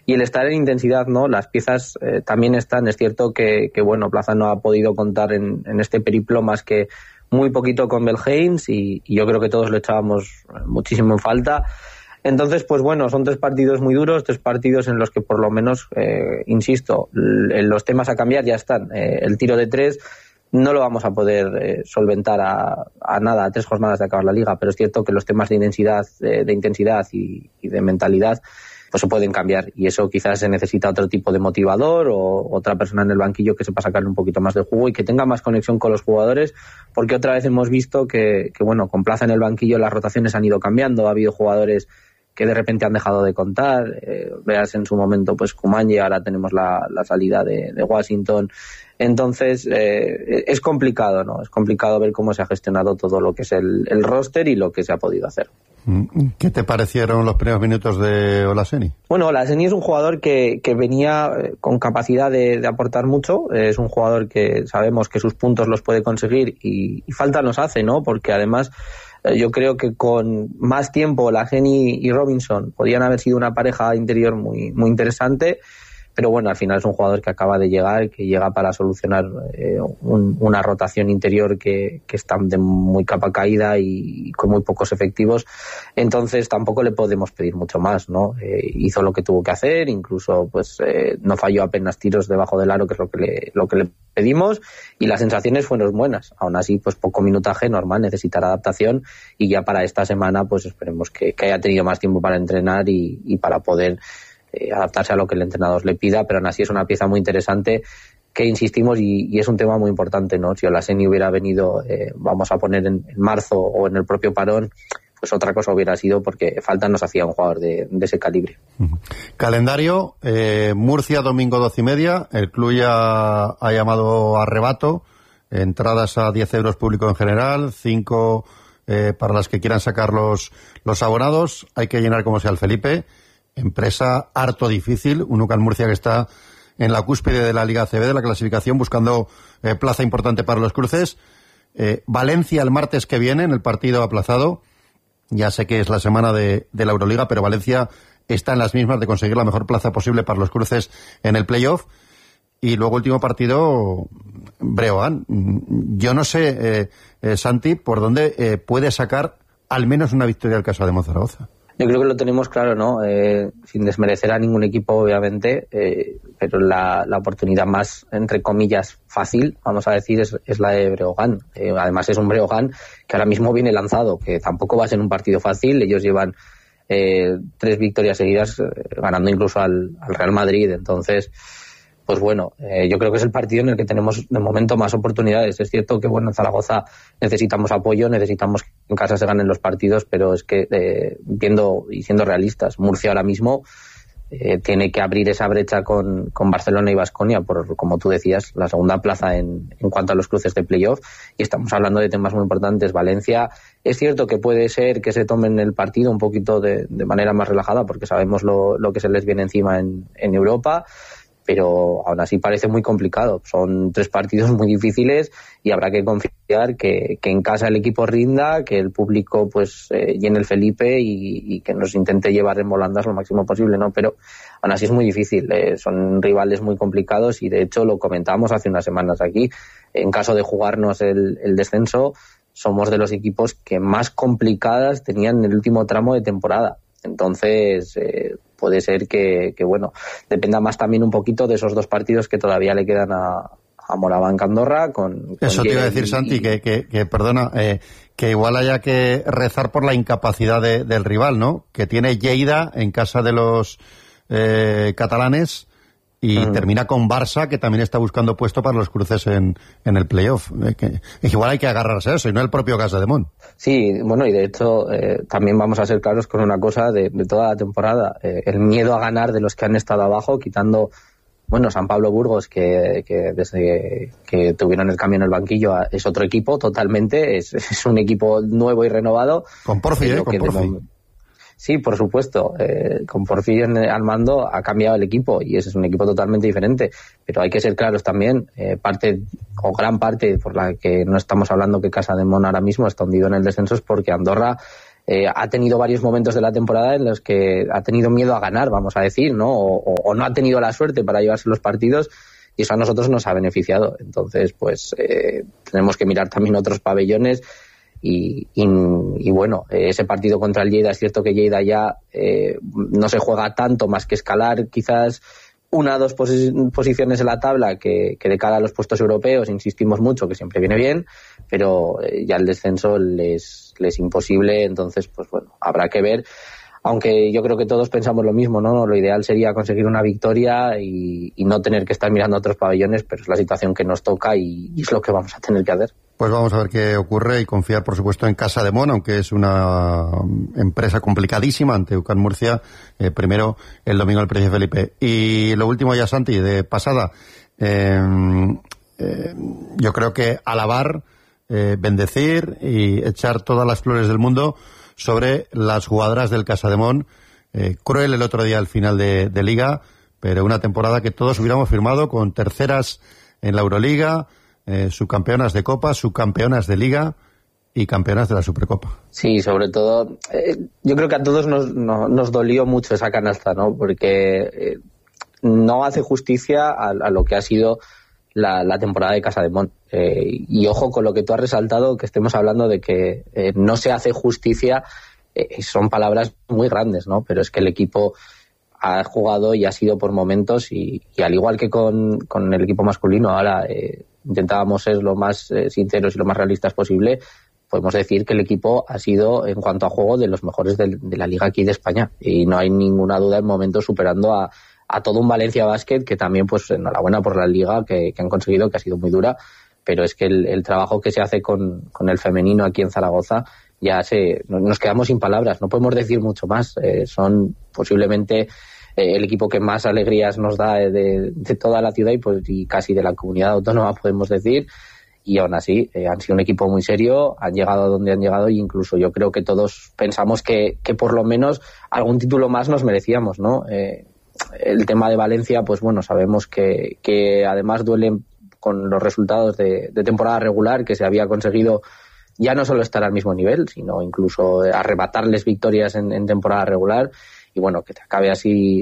y el estar en intensidad, ¿no? Las piezas también están. Es cierto que bueno, Plaza no ha podido contar en este periplo más que muy poquito con Belheims y yo creo que todos lo echábamos muchísimo en falta. Entonces, pues bueno, son 3 partidos muy duros, 3 partidos en los que por lo menos, insisto, los temas a cambiar ya están. El tiro de 3 no lo vamos a poder solventar a nada, a 3 jornadas de acabar la liga, pero es cierto que los temas de intensidad y de mentalidad pues se pueden cambiar, y eso quizás se necesita otro tipo de motivador o otra persona en el banquillo que sepa sacarle un poquito más de jugo y que tenga más conexión con los jugadores, porque otra vez hemos visto que bueno, con Plaza en el banquillo las rotaciones han ido cambiando, ha habido jugadores que de repente han dejado de contar, veas en su momento pues Kumanji, ahora tenemos la salida de Washington. Entonces es complicado, ¿no? Es complicado ver cómo se ha gestionado todo lo que es el roster y lo que se ha podido hacer. ¿Qué te parecieron los primeros minutos de Olaseni? Bueno, Olaseni es un jugador que venía con capacidad de aportar mucho. Es un jugador que sabemos que sus puntos los puede conseguir y falta nos hace, ¿no? Porque además yo creo que con más tiempo Olaseni y Robinson podían haber sido una pareja interior muy, muy interesante. Pero bueno, al final es un jugador que acaba de llegar, que llega para solucionar una rotación interior que está de muy capa caída y con muy pocos efectivos. Entonces tampoco le podemos pedir mucho más, ¿no? Hizo lo que tuvo que hacer, incluso pues no falló apenas tiros debajo del aro, que es lo que le pedimos, y las sensaciones fueron buenas. Aún así, pues poco minutaje, normal, necesitará adaptación, y ya para esta semana pues esperemos que haya tenido más tiempo para entrenar y para poder adaptarse a lo que el entrenador le pida, pero aún así es una pieza muy interesante que insistimos y es un tema muy importante, ¿no? Si Olaseni hubiera venido, vamos a poner en marzo o en el propio parón, pues otra cosa hubiera sido, porque falta nos hacía un jugador de ese calibre. Calendario, Murcia domingo 12:30, el club ya ha llamado a rebato, entradas a 10 euros público en general, 5 para las que quieran sacar los abonados, hay que llenar como sea el Felipe. Empresa harto difícil, un UCAM Murcia que está en la cúspide de la Liga ACB, de la clasificación, buscando plaza importante para los cruces. Valencia el martes que viene, en el partido aplazado. Ya sé que es la semana de la Euroliga, pero Valencia está en las mismas de conseguir la mejor plaza posible para los cruces en el playoff. Y luego último partido, Breogán. Yo no sé, Santi, por dónde puede sacar al menos una victoria el caso de Zaragoza. Yo creo que lo tenemos claro, ¿no? Sin desmerecer a ningún equipo, obviamente, pero la oportunidad más, entre comillas, fácil, vamos a decir, es la de Breogán. Además es un Breogán que ahora mismo viene lanzado, que tampoco va a ser un partido fácil. Ellos llevan 3 victorias seguidas, ganando incluso al Real Madrid. Entonces, pues bueno, yo creo que es el partido en el que tenemos de momento más oportunidades. Es cierto que bueno, en Zaragoza necesitamos apoyo, necesitamos que en casa se ganen los partidos, pero es que viendo y siendo realistas, Murcia ahora mismo tiene que abrir esa brecha con Barcelona y Baskonia por, como tú decías, la segunda plaza en cuanto a los cruces de playoff, y estamos hablando de temas muy importantes. Valencia, es cierto que puede ser que se tomen el partido un poquito de manera más relajada, porque sabemos lo que se les viene encima en Europa, pero aún así parece muy complicado. Son 3 partidos muy difíciles y habrá que confiar que en casa el equipo rinda, que el público pues llene el Felipe y que nos intente llevar en volandas lo máximo posible, ¿no? Pero aún así es muy difícil, son rivales muy complicados y de hecho lo comentábamos hace unas semanas aquí, en caso de jugarnos el descenso, somos de los equipos que más complicadas tenían en el último tramo de temporada. Entonces puede ser que bueno, dependa más también un poquito de esos 2 partidos que todavía le quedan a Morabanc Andorra. Eso te iba a decir, Santi, que perdona, que igual haya que rezar por la incapacidad del rival, ¿no? Que tiene Lleida en casa de los catalanes y termina con Barça, que también está buscando puesto para los cruces en el playoff. Igual hay que agarrarse a eso y no el propio Casademont. Sí, bueno, y de hecho también vamos a ser claros con una cosa de toda la temporada. El miedo a ganar de los que han estado abajo, quitando, bueno, San Pablo Burgos, que desde que tuvieron el cambio en el banquillo es otro equipo totalmente, es un equipo nuevo y renovado. Con Porfi, con Porfi. Sí, por supuesto. Con Porfirio al mando ha cambiado el equipo y ese es un equipo totalmente diferente. Pero hay que ser claros también, gran parte por la que no estamos hablando que Casademont ahora mismo está hundido en el descenso es porque Andorra ha tenido varios momentos de la temporada en los que ha tenido miedo a ganar, vamos a decir, ¿no? O no ha tenido la suerte para llevarse los partidos, y eso a nosotros nos ha beneficiado. Entonces, pues tenemos que mirar también otros pabellones. Y bueno, ese partido contra el Lleida, es cierto que Lleida ya no se juega tanto más que escalar quizás 1 o 2 posiciones en la tabla, que de cara a los puestos europeos insistimos mucho que siempre viene bien, pero ya el descenso les imposible. Entonces, pues bueno, habrá que ver. Aunque yo creo que todos pensamos lo mismo, ¿no? Lo ideal sería conseguir una victoria y no tener que estar mirando a otros pabellones, pero es la situación que nos toca y es lo que vamos a tener que hacer. Pues vamos a ver qué ocurre y confiar, por supuesto, en Casademón, aunque es una empresa complicadísima ante UCAM Murcia. Primero, el domingo el Príncipe Felipe. Y lo último ya, Santi, de pasada. Yo creo que alabar, bendecir y echar todas las flores del mundo sobre las jugadoras del Casademón. Cruel el otro día al final de Liga, pero una temporada que todos hubiéramos firmado con terceras en la Euroliga, subcampeonas de Copa, subcampeonas de Liga y campeonas de la Supercopa. Sí, sobre todo, yo creo que a todos nos dolió mucho esa canasta, ¿no? Porque no hace justicia a lo que ha sido la temporada de Casademón. Y ojo con lo que tú has resaltado, que estemos hablando de que no se hace justicia, son palabras muy grandes, ¿no? Pero es que el equipo ha jugado y ha sido por momentos, y al igual que con el equipo masculino, ahora intentábamos ser lo más sinceros y lo más realistas posible, podemos decir que el equipo ha sido, en cuanto a juego, de los mejores de la Liga aquí de España, y no hay ninguna duda en momentos superando a todo un Valencia Basket, que también, pues enhorabuena por la Liga que han conseguido, que ha sido muy dura, pero es que el trabajo que se hace con el femenino aquí en Zaragoza, nos quedamos sin palabras, no podemos decir mucho más. Son posiblemente el equipo que más alegrías nos da de toda la ciudad y casi de la comunidad autónoma, podemos decir, y aún así han sido un equipo muy serio, han llegado a donde han llegado, e incluso yo creo que todos pensamos que por lo menos algún título más nos merecíamos, ¿no? El tema de Valencia, pues bueno, sabemos que además duelen con los resultados de temporada regular, que se había conseguido ya no solo estar al mismo nivel, sino incluso arrebatarles victorias en temporada regular, y bueno, que te acabe así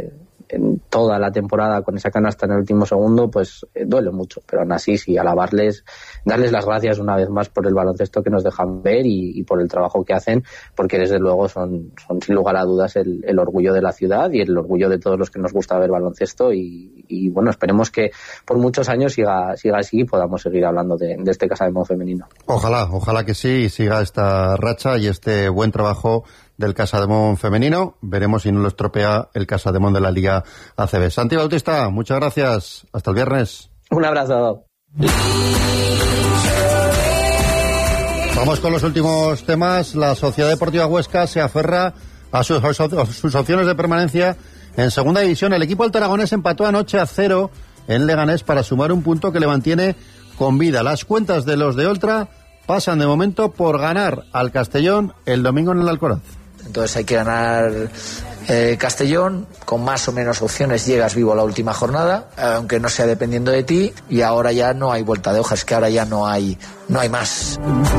en toda la temporada con esa canasta en el último segundo, pues duele mucho, pero aún así sí, alabarles, darles las gracias una vez más por el baloncesto que nos dejan ver y por el trabajo que hacen, porque desde luego son sin lugar a dudas el orgullo de la ciudad y el orgullo de todos los que nos gusta ver baloncesto, y bueno, esperemos que por muchos años siga así y podamos seguir hablando de este Casademón femenino. Ojalá que sí, siga esta racha y este buen trabajo del Casademón femenino. Veremos si no lo estropea el Casademón de la Liga ACB. Santi Bautista, muchas gracias. Hasta el viernes. Un abrazo. Vamos con los últimos temas. La Sociedad Deportiva Huesca se aferra a sus opciones de permanencia en Segunda División. El equipo altaragonés empató anoche a 0 en Leganés para sumar un punto que le mantiene con vida. Las cuentas de los de Oltra pasan de momento por ganar al Castellón el domingo en el Alcoraz. Entonces hay que ganar Castellón, con más o menos opciones llegas vivo a la última jornada, aunque no sea dependiendo de ti, y ahora ya no hay vuelta de hoja, es que ahora ya no hay más.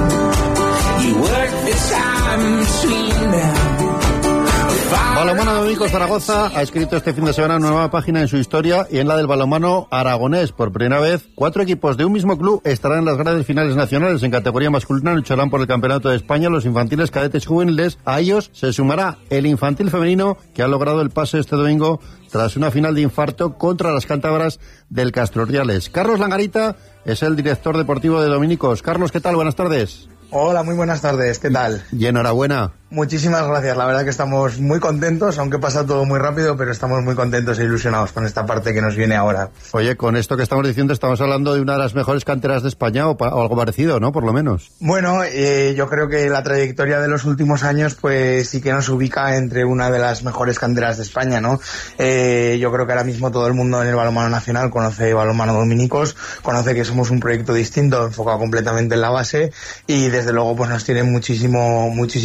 Balonmano Dominico Zaragoza ha escrito este fin de semana una nueva página en su historia y en la del balonmano aragonés. Por primera vez, 4 equipos de un mismo club estarán en las grandes finales nacionales. En categoría masculina lucharán por el Campeonato de España los infantiles, cadetes y juveniles. A ellos se sumará el infantil femenino, que ha logrado el pase este domingo tras una final de infarto contra las cántabras del Castro Urdiales. Carlos Langarita es el director deportivo de Dominicos. Carlos, ¿qué tal? Buenas tardes. Hola, muy buenas tardes, ¿qué tal? Y enhorabuena. Muchísimas gracias, la verdad que estamos muy contentos, aunque pasa todo muy rápido, pero estamos muy contentos e ilusionados con esta parte que nos viene ahora. Oye, con esto que estamos diciendo, estamos hablando de una de las mejores canteras de España o algo parecido, ¿no? Por lo menos. Bueno, yo creo que la trayectoria de los últimos años, pues sí que nos ubica entre una de las mejores canteras de España, ¿no? Yo creo que ahora mismo todo el mundo en el balonmano nacional conoce Balonmano Dominicos, conoce que somos un proyecto distinto, enfocado completamente en la base, y desde luego pues nos tiene muchísimo respeto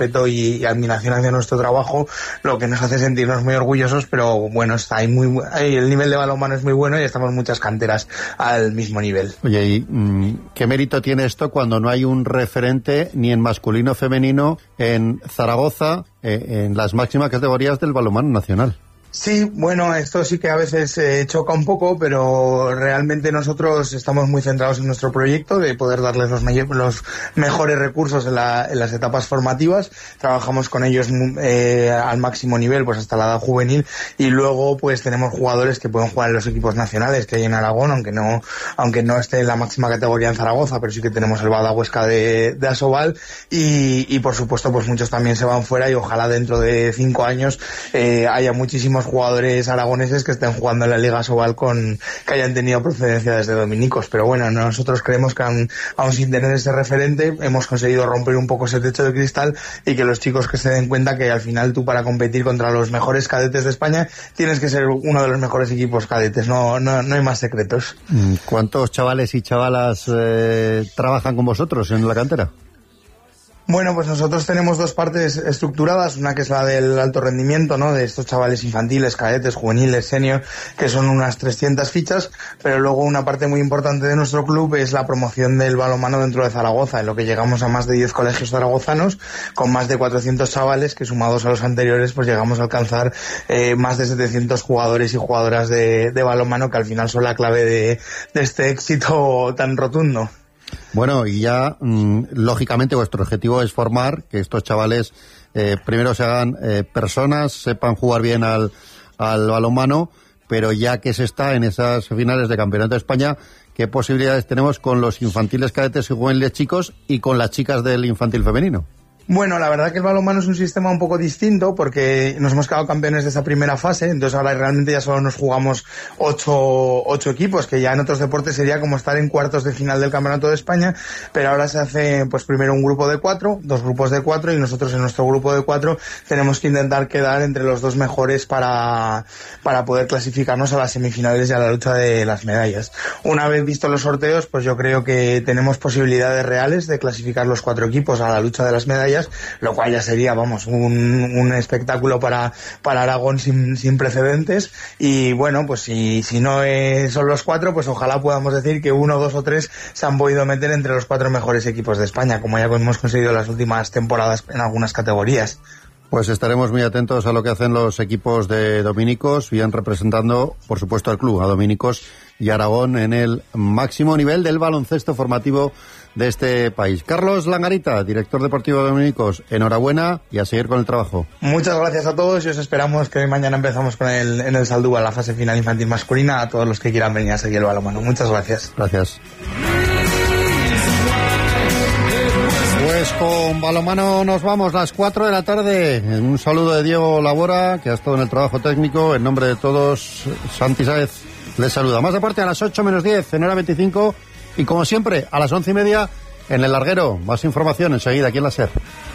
respeto y admiración hacia nuestro trabajo, lo que nos hace sentirnos muy orgullosos, pero bueno, el nivel de balonmano es muy bueno y estamos muchas canteras al mismo nivel. Oye, ¿y qué mérito tiene esto cuando no hay un referente ni en masculino o femenino en Zaragoza en las máximas categorías del balonmano nacional? Sí, bueno, esto sí que a veces choca un poco, pero realmente nosotros estamos muy centrados en nuestro proyecto de poder darles los mejores recursos en las etapas formativas. Trabajamos con ellos al máximo nivel, pues hasta la edad juvenil, y luego pues tenemos jugadores que pueden jugar en los equipos nacionales que hay en Aragón, aunque no esté en la máxima categoría en Zaragoza, pero sí que tenemos el Bada Huesca de Asobal, y por supuesto pues muchos también se van fuera, y ojalá dentro de 5 años haya muchísimos jugadores aragoneses que estén jugando en la Liga Asobal que hayan tenido procedencia desde dominicos. Pero bueno, nosotros creemos que aún sin tener ese referente hemos conseguido romper un poco ese techo de cristal, y que los chicos que se den cuenta que al final tú, para competir contra los mejores cadetes de España, tienes que ser uno de los mejores equipos cadetes, no hay más secretos. ¿Cuántos chavales y chavalas trabajan con vosotros en la cantera? Bueno, pues nosotros tenemos 2 partes estructuradas, una que es la del alto rendimiento, ¿no?, de estos chavales infantiles, cadetes, juveniles, senior, que son unas 300 fichas, pero luego una parte muy importante de nuestro club es la promoción del balonmano dentro de Zaragoza, en lo que llegamos a más de 10 colegios zaragozanos, con más de 400 chavales, que sumados a los anteriores, pues llegamos a alcanzar más de 700 jugadores y jugadoras de balonmano, que al final son la clave de este éxito tan rotundo. Bueno, y ya, lógicamente, vuestro objetivo es formar que estos chavales primero se hagan personas, sepan jugar bien al balonmano, pero ya que se está en esas finales de Campeonato de España, ¿qué posibilidades tenemos con los infantiles, cadetes y juveniles chicos y con las chicas del infantil femenino? Bueno, la verdad que el balonmano es un sistema un poco distinto, porque nos hemos quedado campeones de esa primera fase, entonces ahora realmente ya solo nos jugamos 8 equipos, que ya en otros deportes sería como estar en cuartos de final del Campeonato de España, pero ahora se hace pues primero un grupo de 4, 2 grupos de 4, y nosotros en nuestro grupo de 4 tenemos que intentar quedar entre los 2 mejores para poder clasificarnos a las semifinales y a la lucha de las medallas. Una vez vistos los sorteos, pues yo creo que tenemos posibilidades reales de clasificar los 4 equipos a la lucha de las medallas, lo cual ya sería, vamos, un espectáculo para Aragón sin precedentes. Y bueno, pues si no son los 4, pues ojalá podamos decir que 1, 2 o 3 se han podido meter entre los 4 mejores equipos de España, como ya hemos conseguido en las últimas temporadas en algunas categorías. Pues estaremos muy atentos a lo que hacen los equipos de dominicos, bien representando, por supuesto, al club, a dominicos y Aragón en el máximo nivel del baloncesto formativo de este país. Carlos Langarita, director deportivo de dominicos, enhorabuena y a seguir con el trabajo. Muchas gracias a todos y os esperamos que hoy mañana empezamos en el Saldúa, la fase final infantil masculina, a todos los que quieran venir a seguir el balonmano. Muchas gracias. Gracias. Pues con balonmano nos vamos, las 4 de la tarde. Un saludo de Diego Labora, que ha estado en el trabajo técnico. En nombre de todos, Santi Sáez les saluda. Más deporte a las 8 menos 10 en hora 25 y como siempre a las 11:30 en el larguero. Más información enseguida aquí en la SER.